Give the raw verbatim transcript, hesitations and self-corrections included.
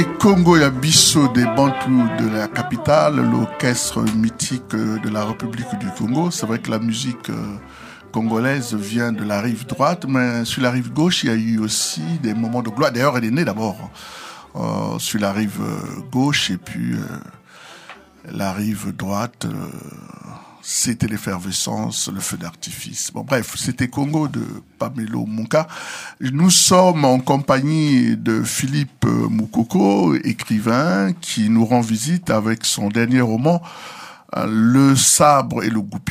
Congo Yabiso des Bantous de la capitale, l'orchestre mythique de la République du Congo. C'est vrai que la musique congolaise vient de la rive droite, mais sur la rive gauche, il y a eu aussi des moments de gloire. D'ailleurs, elle est née d'abord euh, sur la rive gauche et puis euh, la rive droite. Euh, C'était l'effervescence, le feu d'artifice. Bon, bref, c'était Congo de Pamelo Monka. Nous sommes en compagnie de Philippe Moukoko, écrivain, qui nous rend visite avec son dernier roman, Le sabre et le goupillon.